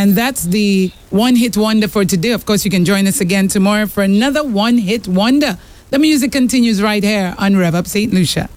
And that's the One Hit Wonder for today. Of course, you can join us again tomorrow for another One Hit Wonder. The music continues right here on Rev Up St. Lucia.